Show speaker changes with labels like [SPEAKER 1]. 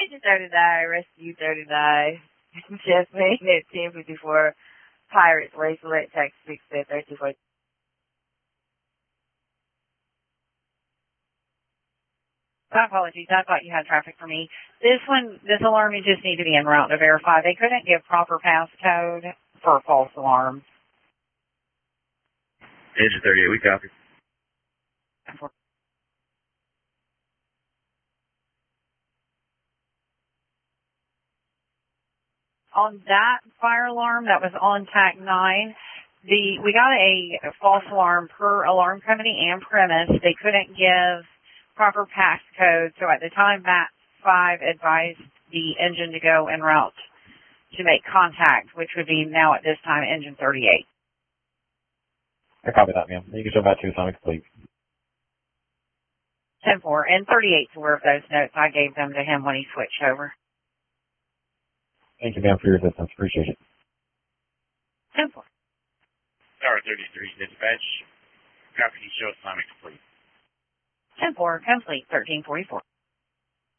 [SPEAKER 1] Agent 39, Rescue 39. Just made it 1054. Pirates, Way Select, Tax 6, 1340.
[SPEAKER 2] My apologies. I thought you had traffic for me. This alarm, you just need to be en route to verify. They couldn't give proper passcode for a false alarm.
[SPEAKER 3] Agent 38, we copy.
[SPEAKER 2] On that fire alarm that was on TAC 9, we got a false alarm per alarm company and premise. They couldn't give proper passcode, so at the time, MAT 5 advised the engine to go en route to make contact, which would be now at this time engine 38.
[SPEAKER 4] I copy that, ma'am. You can show back to Sonic, please.
[SPEAKER 2] 10-4, and 38's aware of those notes. I gave them to him when he switched over.
[SPEAKER 4] Thank you, ma'am, for your assistance. Appreciate it.
[SPEAKER 2] 10-4.
[SPEAKER 3] Tower 33, dispatch. Copy, show Sonic, please.
[SPEAKER 2] 10-4, complete, 1344.